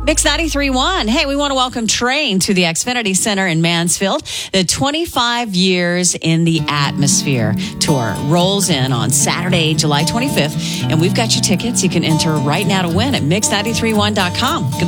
Mix 93.1. Hey, we want to welcome Train to the Xfinity Center in Mansfield. The 25 Years in the Atmosphere tour rolls in on Saturday, July 25th. And we've got your tickets. You can enter right now to win at mix931.com. Good